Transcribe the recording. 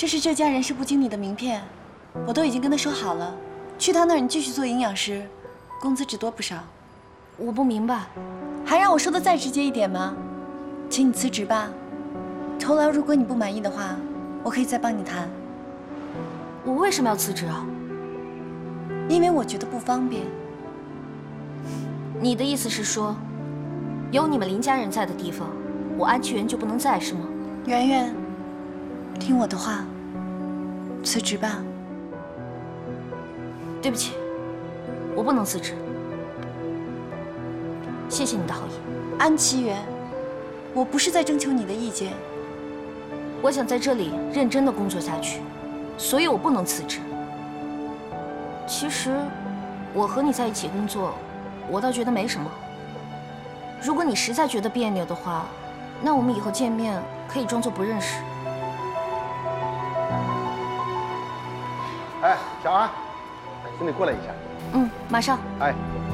这是这家人事部经理的名片，我都已经跟他说好了，去他那儿你继续做营养师，工资只多不少。 我不明白， 还让我说的再直接一点吗？请你辞职吧。酬劳如果你不满意的话，我可以再帮你谈。 我为什么要辞职啊？ 因为我觉得不方便。 你的意思是说，有你们林家人在的地方，我安琪园就不能在是吗？ 圆圆，听我的话，辞职吧。 对不起，我不能辞职。谢谢你的好意。 安琪园，我不是在征求你的意见。 我想在这里认真的工作下去，所以我不能辞职。其实，我和你在一起工作，我倒觉得没什么。如果你实在觉得别扭的话，那我们以后见面可以装作不认识。 哎，小安，请你过来一下。 嗯，马上。 哎。